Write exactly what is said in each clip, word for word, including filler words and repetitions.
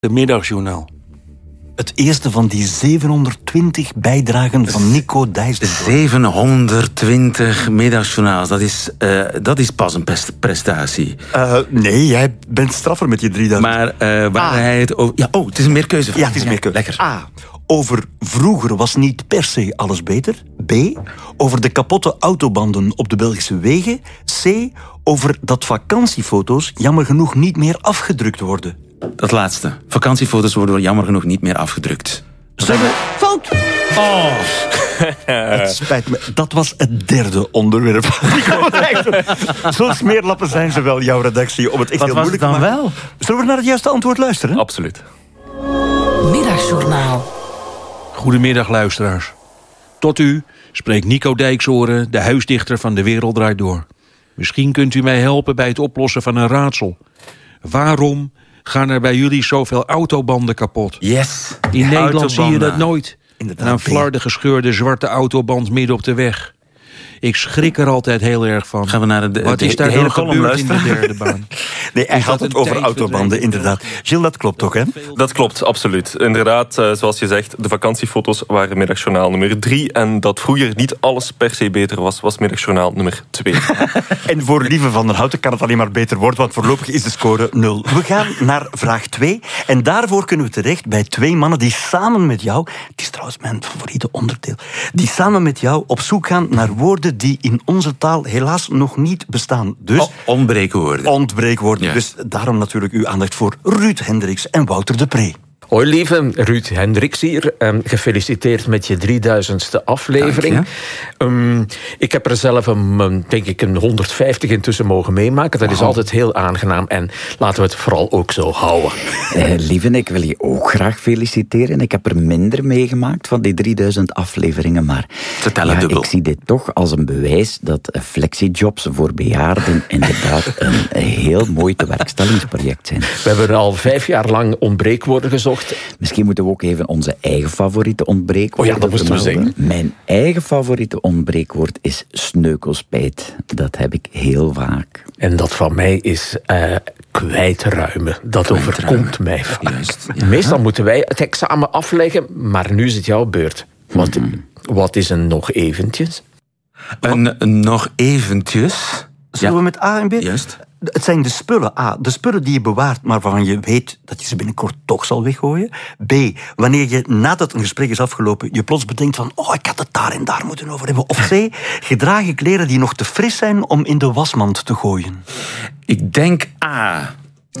De Middagjournaal. Het eerste van die zevenhonderdtwintig bijdragen van Nico Dijsselbloem. zevenhonderdtwintig middagjournaals, dat is, uh, dat is pas een pest- prestatie. Uh, nee, jij bent straffer met je drieduizend. Maar uh, waar ah. hij het over... Ja, oh, het is een meerkeuze. Ja, het is een meerkeuze. Lekker. A. Over vroeger was niet per se alles beter. B. Over de kapotte autobanden op de Belgische wegen. C. Over dat vakantiefoto's jammer genoeg niet meer afgedrukt worden. Dat laatste. Vakantiefoto's worden jammer genoeg niet meer afgedrukt. Zeggen fout! Oh. Het spijt me. Dat was het derde onderwerp. Zo smeerlappen zijn ze wel, jouw redactie, om het echt Wat heel was moeilijk het te dan maken. wel? Zullen we naar het juiste antwoord luisteren? Absoluut. Middagjournaal. Goedemiddag, luisteraars. Tot u spreekt Nico Dijksoren, de huisdichter van De Wereld Draait Door. Misschien kunt u mij helpen bij het oplossen van een raadsel. Waarom gaan er bij jullie zoveel autobanden kapot? Yes. In Nederland zie je dat Autobanden. nooit. Inderdaad, Een flarde gescheurde zwarte autoband midden op de weg. Ik schrik er altijd heel erg van. Gaan we naar de, de, Wat is de, daar de dan hele column gebeurd in de luisteren? derde baan? Nee, hij Is had dat het een over tijdverdrijf? autobanden, inderdaad. Gilles, dat klopt toch, hè? Dat klopt, absoluut. Inderdaad, uh, zoals je zegt, de vakantiefoto's waren middagjournaal nummer drie. En dat vroeger niet alles per se beter was, was middagjournaal nummer twee. En voor Lieve van der Houten kan het alleen maar beter worden, want voorlopig is de score nul. We gaan naar vraag twee. En daarvoor kunnen we terecht bij twee mannen die samen met jou... Het is trouwens mijn favoriete onderdeel. Die samen met jou op zoek gaan naar woorden die in onze taal helaas nog niet bestaan. Dus... Oh, ontbreekwoorden. Ontbreekwoorden. Ja. Dus daarom natuurlijk uw aandacht voor Ruud Hendricks en Wouter de Pre. Hoi lieve, Ruud Hendricks hier. Um, gefeliciteerd met je drieduizendste aflevering. Dank Um, ik heb er zelf een, denk ik een honderdvijftig intussen mogen meemaken. Dat wow. is altijd heel aangenaam en laten we het vooral ook zo houden. Eh, lieve, ik wil je ook graag feliciteren. Ik heb er minder meegemaakt van die drieduizend afleveringen, maar Vertel ja, dubbel. ik zie dit toch als een bewijs dat flexijobs voor bejaarden inderdaad een heel mooi tewerkstellingsproject zijn. We hebben al vijf jaar lang ontbreekwoorden gezocht. Misschien moeten we ook even onze eigen favoriete ontbreekwoorden Oh ja, dat moesten we vermelden. zeggen. Mijn eigen favoriete ontbreekwoord is sneukelspijt. Dat heb ik heel vaak. En dat van mij is uh, kwijtruimen. Dat Kwijtruimen. overkomt mij vaak. Juist, ja. Meestal moeten wij het examen afleggen, maar nu is het jouw beurt. Wat, Mm-hmm. wat is een nog eventjes? Een, een nog eventjes... Zullen Ja. we met A en B? Juist. Het zijn de spullen. A, de spullen die je bewaart, maar waarvan je weet dat je ze binnenkort toch zal weggooien. B, wanneer je nadat een gesprek is afgelopen, je plots bedenkt van, oh, ik had het daar en daar moeten over hebben. Of C, gedragen kleren die nog te fris zijn om in de wasmand te gooien. Ik denk A.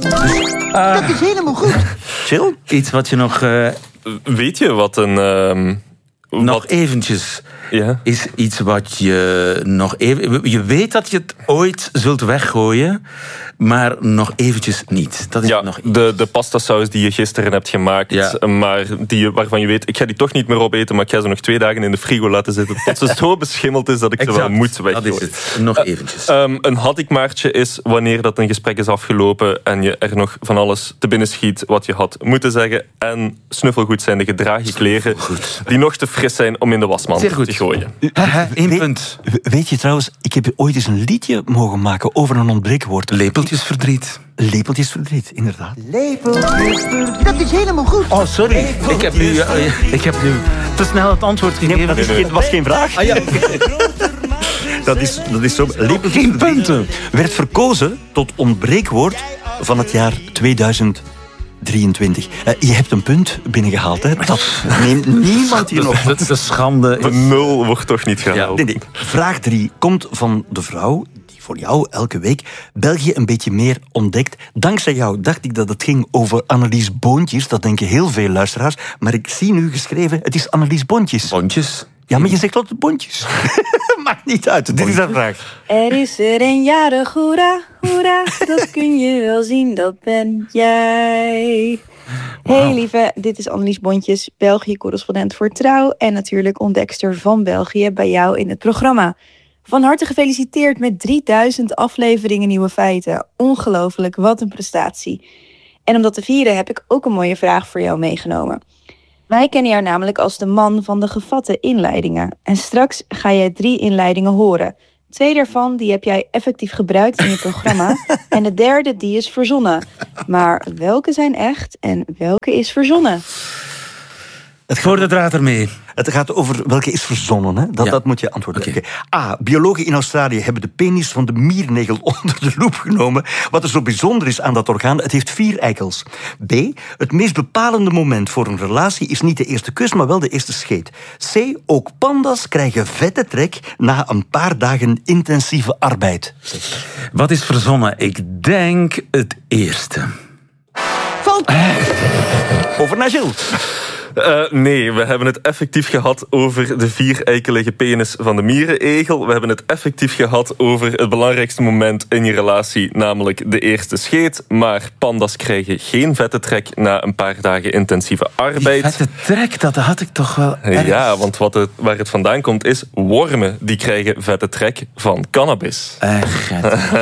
Dat is helemaal goed. Chill? Iets wat je nog... Uh, Weet je wat een... Um, nog wat, eventjes... ja? Is iets wat je nog even... Je weet dat je het ooit zult weggooien, maar nog eventjes niet. Dat is Ja, nog de, de pastasaus die je gisteren hebt gemaakt, Ja. maar die, je- waarvan je weet, ik ga die toch niet meer opeten, maar ik ga ze nog twee dagen in de frigo laten zitten, tot ze zo beschimmeld is dat ik ze wel Exact. moet Dat weggooien. is het. Nog eventjes. Um, een had-ik-maartje is wanneer dat een gesprek is afgelopen en je er nog van alles te binnen schiet wat je had moeten zeggen. En snuffelgoed zijn de gedragen kleren die nog te fris zijn om in de wasmand Zeer goed. te gooien. Haha, één weet, punt. Weet je trouwens, ik heb ooit eens een liedje mogen maken over een ontbreekwoord. Lepeltjesverdriet. Lepeltjesverdriet, inderdaad. Lepeltjesverdriet. Dat is helemaal goed. Oh, sorry. Ik heb nu, uh, ik heb nu te snel het antwoord gegeven. Nee, dat is geen, was geen vraag. Ah, ja. Dat is, dat is zo. Lepeltjesverdriet Geen punten. werd verkozen tot ontbreekwoord van het jaar tweeduizend drieëntwintig. Uh, je hebt een punt binnengehaald, hè? Dat neemt niemand hier nog. Dat is de schande. De nul wordt toch niet gehaald. Nee, nee. Vraag drie komt van de vrouw die voor jou elke week België een beetje meer ontdekt. Dankzij jou dacht ik dat het ging over Annelies Boontjes. Dat denken heel veel luisteraars. Maar ik zie nu geschreven, het is Annelies Bontjes. Bondjes. Ja, maar je zegt altijd Bontjes. Maakt niet uit. Dit is een vraag. Er is er een jarig, hoera, hoera, dat kun je wel zien, dat ben jij. Hey lieve, dit is Annelies Bontjes, België-correspondent voor Trouw en natuurlijk ontdekster van België bij jou in het programma. Van harte gefeliciteerd met drieduizend afleveringen Nieuwe Feiten. Ongelooflijk, wat een prestatie. En om dat te vieren heb ik ook een mooie vraag voor jou meegenomen. Wij kennen jou namelijk als de man van de gevatte inleidingen. En straks ga je drie inleidingen horen. Twee daarvan die heb jij effectief gebruikt in je programma. En de derde die is verzonnen. Maar welke zijn echt en welke is verzonnen? Het Voor de draad ermee. Het gaat over welke is verzonnen. Hè? Dat, Ja. dat moet je antwoorden. Oké. Okay. A. Biologen in Australië hebben de penis van de miernegel onder de loep genomen. Wat er zo bijzonder is aan dat orgaan, het heeft vier eikels. B. Het meest bepalende moment voor een relatie is niet de eerste kus, maar wel de eerste scheet. C. Ook panda's krijgen vette trek na een paar dagen intensieve arbeid. Wat is verzonnen? Ik denk het eerste. Fout. Over naar Gilles. Uh, nee, we hebben het effectief gehad over de vier-eikelige penis van de mierenegel. We hebben het effectief gehad over het belangrijkste moment in je relatie, namelijk de eerste scheet. Maar panda's krijgen geen vette trek na een paar dagen intensieve arbeid. Die vette trek, dat had ik toch wel erg. Ja, want wat het, waar het vandaan komt is wormen die krijgen vette trek van cannabis. Echt.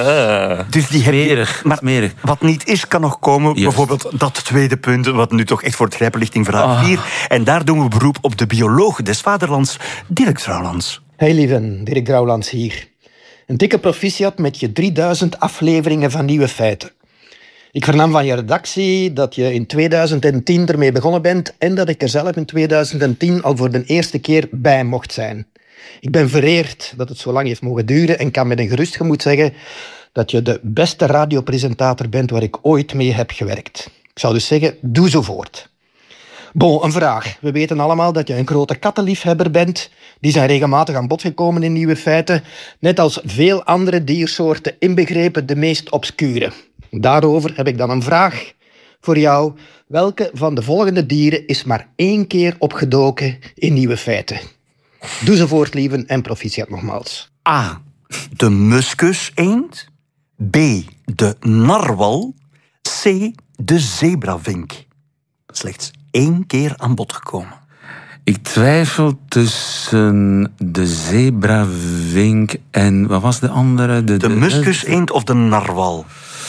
Dus die heb je- Smerig, Maar smerig. wat niet is, kan nog komen. Juist. Bijvoorbeeld dat tweede punt, wat nu toch echt voor het grijpen ligt in vraag Ah. vier. En daar doen we beroep op de bioloog des vaderlands, Dirk Trouwlands. Hey lieven, Dirk Brouwlands hier. Een dikke proficiat met je drieduizend afleveringen van Nieuwe Feiten. Ik vernam van je redactie dat je in tweeduizend tien ermee begonnen bent en dat ik er zelf in tweeduizend tien al voor de eerste keer bij mocht zijn. Ik ben vereerd dat het zo lang heeft mogen duren en kan met een gerust gemoed zeggen dat je de beste radiopresentator bent waar ik ooit mee heb gewerkt. Ik zou dus zeggen, doe zo voort. Bon, een vraag. We weten allemaal dat je een grote kattenliefhebber bent. Die zijn regelmatig aan bod gekomen in Nieuwe Feiten. Net als veel andere diersoorten, inbegrepen de meest obscure. Daarover heb ik dan een vraag voor jou. Welke van de volgende dieren is maar één keer opgedoken in Nieuwe Feiten? Doe ze voort, lieven, en proficiat nogmaals. A. De muskuseend. B. De narwal. C. De zebravink. Slechts één keer aan bod gekomen. Ik twijfel tussen de zebravink en... Wat was de andere? De, De muskuseend of de narwal?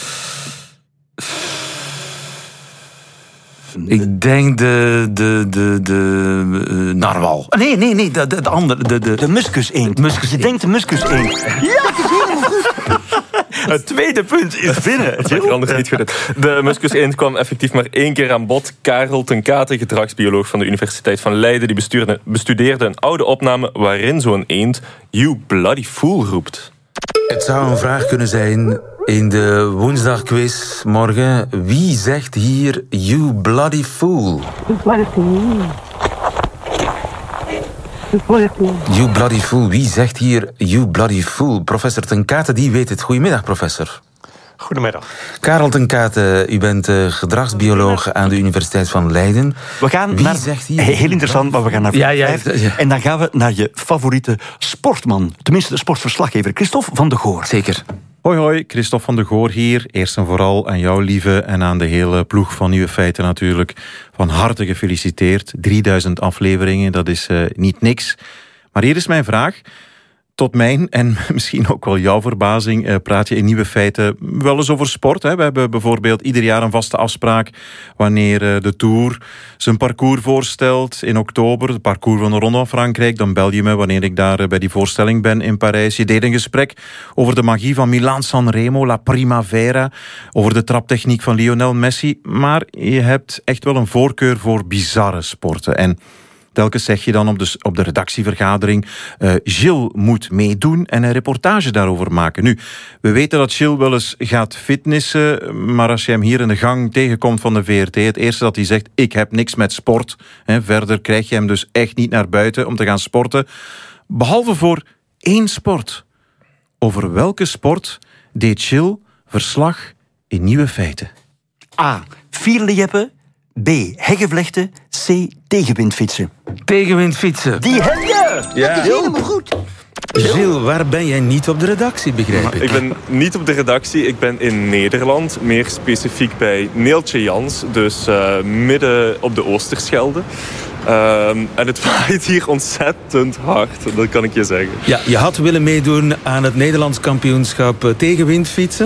Ik denk de... de, de, de uh, narwal. Nee, nee, nee, de, de, de andere. De, de, De muskuseend. Muskuseend. Je denkt de muskuseend. Het tweede punt is binnen. Dat is anders niet goed. De muskuseend kwam effectief maar één keer aan bod. Karel ten Kate, gedragsbioloog van de Universiteit van Leiden, die bestuurde, bestudeerde een oude opname waarin zo'n eend "You bloody fool" roept. Het zou een vraag kunnen zijn in de woensdagquiz morgen. Wie zegt hier "You bloody fool"? You bloody fool. Wie zegt hier "You bloody fool"? Professor ten Kate, die weet het. Goedemiddag, professor. Goedemiddag. Karel ten Kate, u bent uh, gedragsbioloog aan de Universiteit van Leiden. We gaan Wie naar... zegt hier... Heel interessant, maar we gaan naar Ja, ja, vijf. ja. En dan gaan we naar je favoriete sportman. Tenminste, de sportverslaggever Christophe van de Goor. Zeker. Hoi hoi, Christophe van de Goor hier. Eerst en vooral aan jou, lieve, en aan de hele ploeg van Nieuwe Feiten natuurlijk. Van harte gefeliciteerd. drieduizend afleveringen, dat is uh, niet niks. Maar hier is mijn vraag. Tot mijn en misschien ook wel jouw verbazing uh, praat je in Nieuwe Feiten wel eens over sport. Hè? We hebben bijvoorbeeld ieder jaar een vaste afspraak wanneer uh, de Tour zijn parcours voorstelt in oktober. Het parcours van de Ronde van Frankrijk. Dan bel je me wanneer ik daar uh, bij die voorstelling ben in Parijs. Je deed een gesprek over de magie van Milaan-San Remo, La Primavera, over de traptechniek van Lionel Messi. Maar je hebt echt wel een voorkeur voor bizarre sporten. En telkens zeg je dan op de, op de redactievergadering, uh, Gilles moet meedoen en een reportage daarover maken. Nu, we weten dat Gilles wel eens gaat fitnessen, maar als je hem hier in de gang tegenkomt van de V R T, het eerste dat hij zegt, ik heb niks met sport. Hè, verder krijg je hem dus echt niet naar buiten om te gaan sporten. Behalve voor één sport. Over welke sport deed Gilles verslag in Nieuwe Feiten? A. Vierlejeppen. B. Heggenvlechten. C. Tegenwindfietsen. Tegenwindfietsen. Die heb je! Ja. Dat is helemaal goed. Gilles, waar ben jij niet op de redactie, begrijp ik? Ik ben niet op de redactie, ik ben in Nederland. Meer specifiek bij Neeltje Jans, dus uh, midden op de Oosterschelde. Um, en het waait hier ontzettend hard, dat kan ik je zeggen. Ja, je had willen meedoen aan het Nederlands kampioenschap tegenwindfietsen.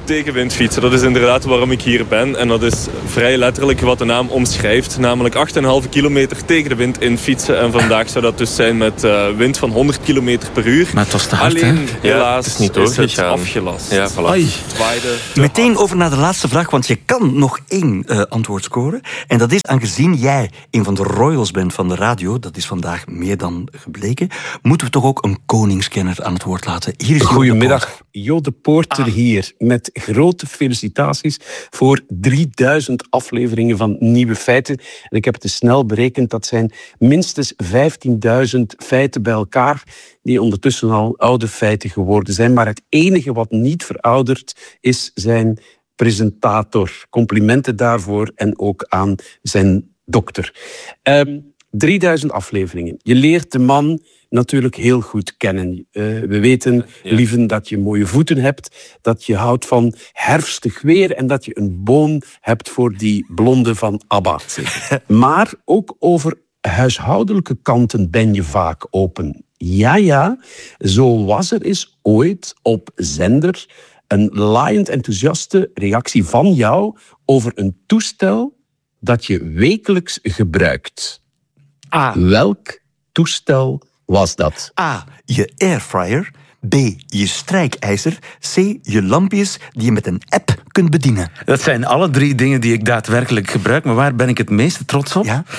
tegenwind fietsen. Dat is inderdaad waarom ik hier ben. En dat is vrij letterlijk wat de naam omschrijft. Namelijk acht komma vijf kilometer tegen de wind in fietsen. En vandaag zou dat dus zijn met uh, wind van honderd kilometer per uur. Maar het was te hard, Alleen, hè? helaas, ja, het is, niet is het afgelast. Ja, voilà. Meteen over naar de laatste vraag, want je kan nog één uh, antwoord scoren. En dat is, aangezien jij een van de royals bent van de radio, dat is vandaag meer dan gebleken, moeten we toch ook een koningskenner aan het woord laten. Hier is Goedemiddag, Jo de Poorter ah. hier, met grote felicitaties voor drieduizend afleveringen van Nieuwe Feiten. En ik heb het te snel berekend, dat zijn minstens vijftienduizend feiten bij elkaar, die ondertussen al oude feiten geworden zijn. Maar het enige wat niet verouderd is zijn presentator. Complimenten daarvoor en ook aan zijn dokter. Um, drieduizend afleveringen. Je leert de man natuurlijk heel goed kennen. Uh, we weten, ja. Lieven, dat je mooie voeten hebt, dat je houdt van herfstig weer en dat je een boon hebt voor die blonde van ABBA. Maar ook over huishoudelijke kanten ben je vaak open. Ja, ja, zo was er eens ooit op zender een laaiend enthousiaste reactie van jou over een toestel dat je wekelijks gebruikt. A. Welk toestel was dat? A. Je airfryer. B. Je strijkijzer. C. Je lampjes die je met een app kunt bedienen. Dat zijn alle drie dingen die ik daadwerkelijk gebruik. Maar waar ben ik het meeste trots op? Ja?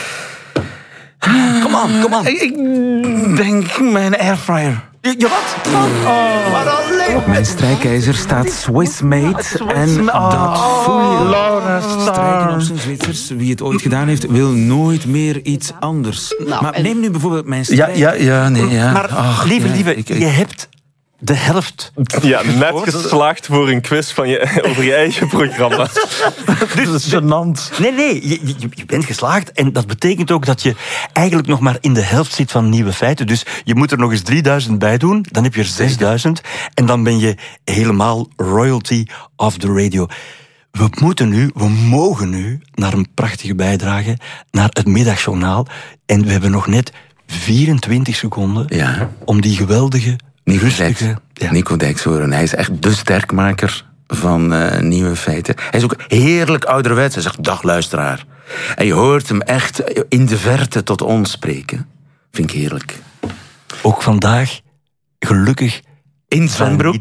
Kom aan, kom aan. Ik, ik denk mijn airfryer. Je, je wat? Oh. Maar alleen. Op mijn strijkijzer staat Swiss Made. En dat voel je. Laura Strijken op zijn Zwitsers. Wie het ooit gedaan heeft, wil nooit meer iets anders. Nou, maar neem nu bijvoorbeeld mijn strijk. Ja, ja, ja, nee, ja. Maar Ach, lieve, lieve, ja, ik, ik... je hebt de helft. Ja, net geslaagd voor een quiz van je, over je eigen programma. Dus, dat is gênant. Nee, nee, je, je, je bent geslaagd. En dat betekent ook dat je eigenlijk nog maar in de helft zit van Nieuwe Feiten. Dus je moet er nog eens drieduizend bij doen. Dan heb je er zesduizend. En dan ben je helemaal royalty of the radio. We moeten nu, we mogen nu naar een prachtige bijdrage, naar het middagjournaal. En we hebben nog net vierentwintig seconden ja. om die geweldige, Nico rustige... Dijks, ja. Nico Dijkshoorn, hij is echt de sterkmaker van uh, Nieuwe Feiten. Hij is ook heerlijk ouderwets. Hij zegt, dag luisteraar. En je hoort hem echt in de verte tot ons spreken. Vind ik heerlijk. Ook vandaag, gelukkig... In zijn broek.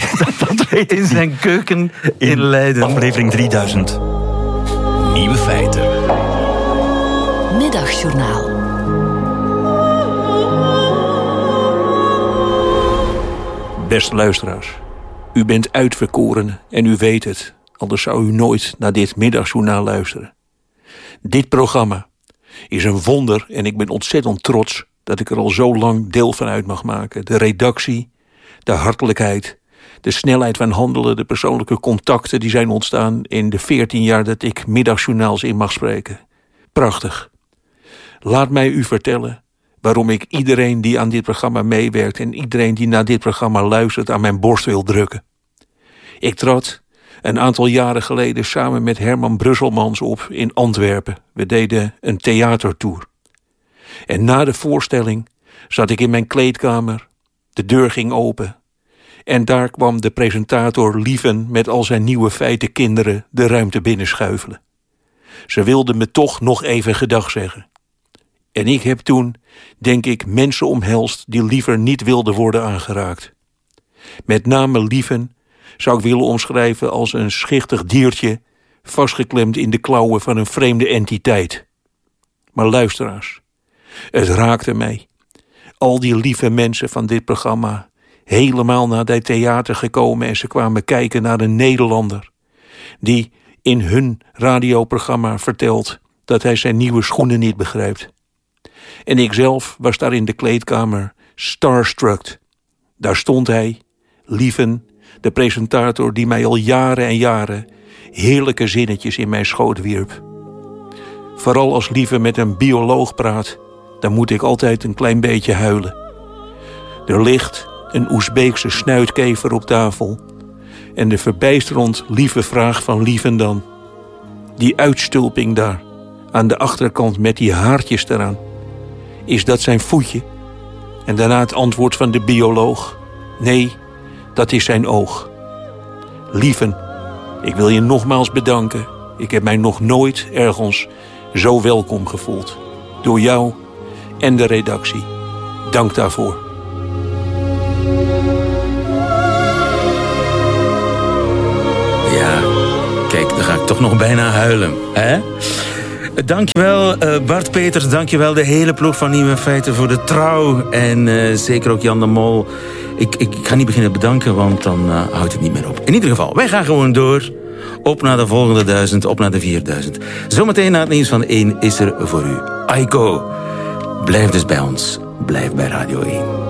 In zijn keuken in, in Leiden. Aflevering drieduizend. Nieuwe Feiten. Middagjournaal. Beste luisteraars, u bent uitverkoren en u weet het. Anders zou u nooit naar dit middagjournaal luisteren. Dit programma is een wonder en ik ben ontzettend trots dat ik er al zo lang deel van uit mag maken. De redactie, de hartelijkheid, de snelheid van handelen, de persoonlijke contacten die zijn ontstaan in de veertien jaar dat ik middagjournaals in mag spreken. Prachtig. Laat mij u vertellen waarom ik iedereen die aan dit programma meewerkt en iedereen die naar dit programma luistert aan mijn borst wil drukken. Ik trad een aantal jaren geleden samen met Herman Brusselmans op in Antwerpen. We deden een theatertour. En na de voorstelling zat ik in mijn kleedkamer. De deur ging open. En daar kwam de presentator Lieven met al zijn Nieuwe Feiten kinderen de ruimte binnenschuifelen. Ze wilden me toch nog even gedag zeggen. En ik heb toen, denk ik, mensen omhelst die liever niet wilden worden aangeraakt. Met name Lieven zou ik willen omschrijven als een schichtig diertje vastgeklemd in de klauwen van een vreemde entiteit. Maar luisteraars, het raakte mij. Al die lieve mensen van dit programma, helemaal naar dit theater gekomen en ze kwamen kijken naar een Nederlander die in hun radioprogramma vertelt dat hij zijn nieuwe schoenen niet begrijpt. En ikzelf was daar in de kleedkamer starstruck. Daar stond hij, Lieven, de presentator die mij al jaren en jaren heerlijke zinnetjes in mijn schoot wierp. Vooral als Lieven met een bioloog praat, dan moet ik altijd een klein beetje huilen. Er ligt een Oezbeekse snuitkever op tafel en de verbijsterend lieve vraag van Lieven dan. Die uitstulping daar, aan de achterkant met die haartjes eraan. Is dat zijn voetje? En daarna het antwoord van de bioloog. Nee, dat is zijn oog. Lieven, Ik wil je nogmaals bedanken. Ik heb mij nog nooit ergens zo welkom gevoeld. Door jou en de redactie. Dank daarvoor. Ja, kijk, dan ga ik toch nog bijna huilen. Hè? Dankjewel uh, Bart Peters, dankjewel de hele ploeg van Nieuwe Feiten voor de trouw. En uh, zeker ook Jan de Mol. Ik, ik, ik ga niet beginnen bedanken, want dan uh, houdt het niet meer op. In ieder geval, wij gaan gewoon door. Op naar de volgende duizend, op naar de vierduizend. Zometeen na het nieuws van één is er voor u Aiko. Blijf dus bij ons, blijf bij Radio één.